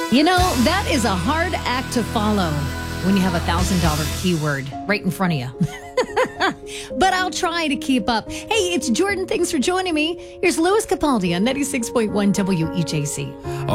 You know, that is a hard act to follow when you have $1,000 keyword right in front of you. But I'll try to keep up. Hey, it's Jordan. Thanks for joining me. Here's Louis Capaldi on 96.1 WEJC.